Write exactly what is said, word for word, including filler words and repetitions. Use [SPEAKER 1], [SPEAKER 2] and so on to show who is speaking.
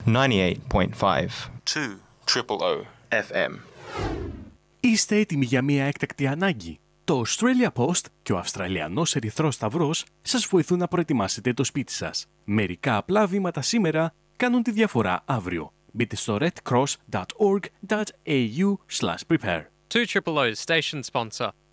[SPEAKER 1] ninety-eight point five
[SPEAKER 2] two triple O
[SPEAKER 1] F M.
[SPEAKER 3] Είστε έτοιμοι για μια έκτακτη ανάγκη? Το Australia Post και ο Αυστραλιανός Ερυθρός Σταυρός σας βοηθούν να προετοιμάσετε το σπίτι σας. Μερικά απλά βήματα σήμερα κάνουν τη διαφορά αύριο. Μπείτε στο redcross dot org dot a u slash prepare.
[SPEAKER 4] two O's station sponsor.